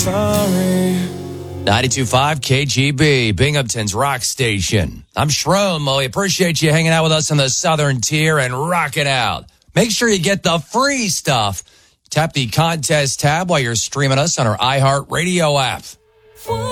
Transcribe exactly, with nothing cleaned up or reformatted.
sorry. ninety-two point five K G B, Binghamton's rock station. I'm Shroom. Well, we appreciate you hanging out with us on the Southern Tier and rocking out. Make sure you get the free stuff. Tap the contest tab while you're streaming us on our iHeartRadio app.